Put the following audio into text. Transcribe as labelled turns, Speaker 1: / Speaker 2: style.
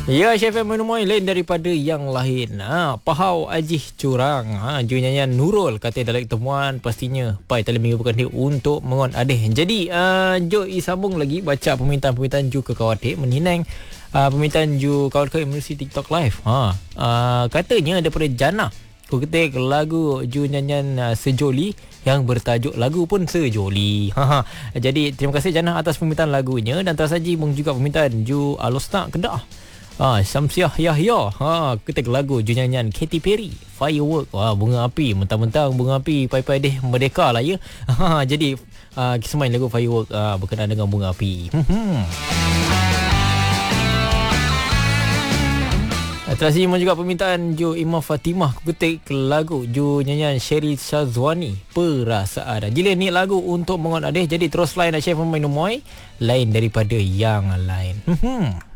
Speaker 1: Ya, Chef Menumoy lain daripada yang lain. Pahau Ajih Curang. Juru nyanyian Nurul kata dalam temuan pastinya pai tali minggu bukan dia untuk mengon adeh. Jadi, jom sambung lagi baca permintaan-permintaan ju ke kawatik meninang permintaan ju kawan ke Universiti TikTok Live. Katanya daripada Jana. Aku ketik lagu ju nyanyian Sejoli yang bertajuk lagu pun Sejoli. Jadi terima kasih Jana atas permintaan lagunya dan tersaji pun juga permintaan ju Alostak Kedah. Syamsiah Yahya ketik lagu ju nyanyian Katy Perry Firework. Bunga api, mentang-mentang bunga api pai-pai deh merdeka lah ya. Jadi kita main lagu Firework berkenaan dengan bunga api. Terima kasih juga permintaan Ju Imam Fatimah ketik lagu ju nyanyian Sherry Shazwani Perasaan. Jila ni lagu untuk mengon adeh. Jadi terus lain Chef Menumoy lain daripada yang lain.